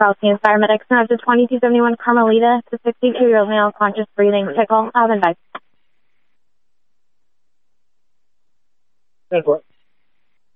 Palestinian paramedics and to 2271 Carmelita to 62-year-old male, conscious breathing, tickle, Alvin, bye. Go for it.